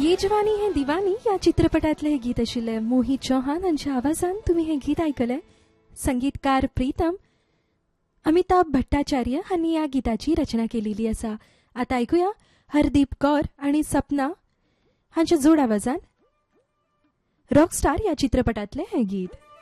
ये जवानी है दिवानी या चित्रपटातले हे गीत आशिल्ले मोहित चौहान हांच्या आवाजान तुम्ही हे गीत ऐकले. संगीतकार प्रीतम अमिताभ भट्टाचार्य हांनी या गीताची रचना केलेली आसा. आता ऐकूया हरदीप कौर आणि सपना हांच्या जोड आवाजान रॉकस्टार या चित्रपटातले हे गीत.